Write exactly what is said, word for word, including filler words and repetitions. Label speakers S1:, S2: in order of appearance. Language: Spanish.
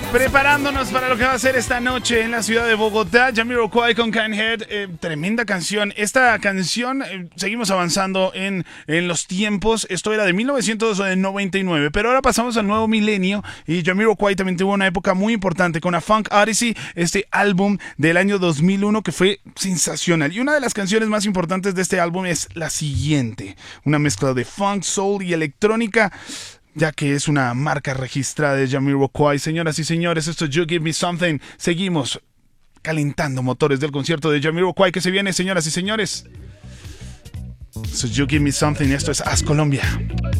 S1: Preparándonos para lo que va a ser esta noche en la ciudad de Bogotá, Jamiroquai con Can't Head, eh, tremenda canción. Esta canción, eh, seguimos avanzando en, en los tiempos. Esto era de mil novecientos noventa y nueve, pero ahora pasamos al nuevo milenio y Jamiroquai también tuvo una época muy importante con A Funk Odyssey, este álbum del año dos mil uno que fue sensacional. Y una de las canciones más importantes de este álbum es la siguiente, una mezcla de funk, soul y electrónica, ya que es una marca registrada de Jamiroquai. Señoras y señores, esto es You Give Me Something. Seguimos calentando motores del concierto de Jamiroquai que se viene, señoras y señores. Esto es You Give Me Something, esto es Haz Colombia.